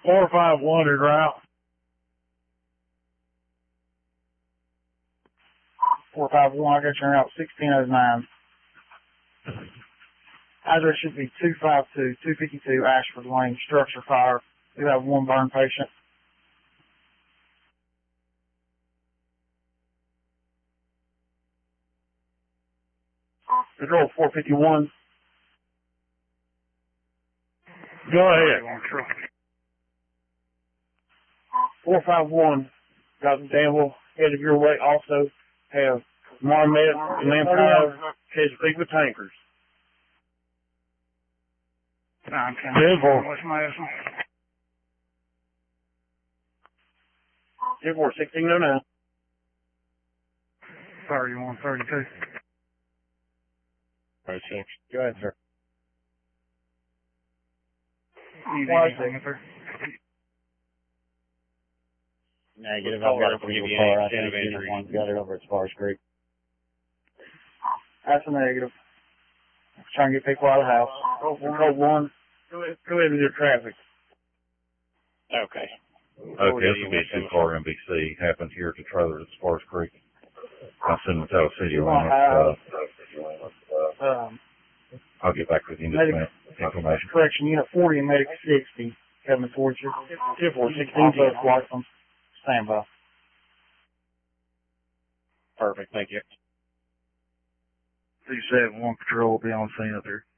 451 is route. 451, I got you route 1609. Address should be 252, 252 Ashford Lane, structure fire. We have one burn patient. Patrol 451. Go ahead. 451, got Danville headed your way. Also have Marmet and Lampire headed speak with tankers. 10-4. What's my estimate? 10-4, 1609. 3132. Go ahead, sir. Negative. I've got a people car. I think uniform's got it over at Spars Creek. That's a negative. Trying to get people out of the house. Code 1. Go ahead with your traffic. Okay. Okay, this will be a two-car NBC. Happened here at the trailer at Spars Creek. I'll send them to Tell City on it. I'll get back with you in just a minute. Information. Correction, Unit 40 and Medic 60 coming towards you. 10-4, 16. Also, from standby. Perfect. Thank you. 271 patrol will be on scene up here.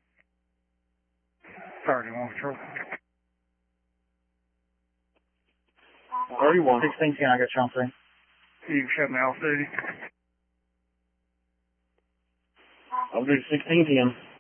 31 patrol. 31. 1610, I got you on scene. You can shut me off duty. I'll do 1610.